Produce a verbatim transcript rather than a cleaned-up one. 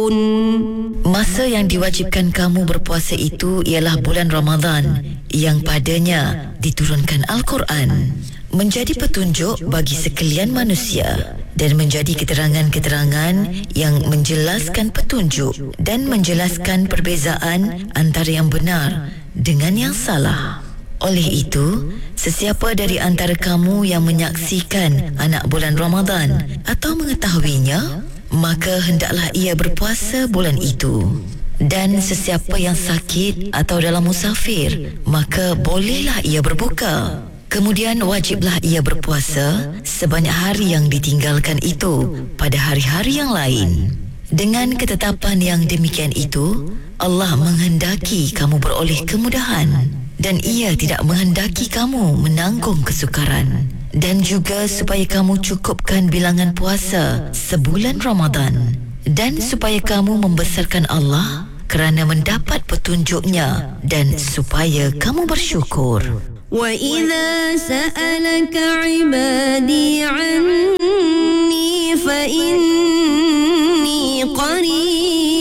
Masa yang diwajibkan kamu berpuasa itu ialah bulan Ramadan yang padanya diturunkan Al-Quran, menjadi petunjuk bagi sekalian manusia dan menjadi keterangan-keterangan yang menjelaskan petunjuk dan menjelaskan perbezaan antara yang benar dengan yang salah. Oleh itu, sesiapa dari antara kamu yang menyaksikan anak bulan Ramadan atau mengetahuinya, maka hendaklah ia berpuasa bulan itu. Dan sesiapa yang sakit atau dalam musafir, maka bolehlah ia berbuka. Kemudian wajiblah ia berpuasa sebanyak hari yang ditinggalkan itu pada hari-hari yang lain. Dengan ketetapan yang demikian itu, Allah menghendaki kamu beroleh kemudahan dan ia tidak menghendaki kamu menanggung kesukaran. Dan juga supaya kamu cukupkan bilangan puasa sebulan Ramadan dan supaya kamu membesarkan Allah kerana mendapat petunjuknya dan supaya kamu bersyukur. وَإِذَا سَأَلَكَ عِبَادِي عَنِّي فَإِنِّي قَرِيبٌ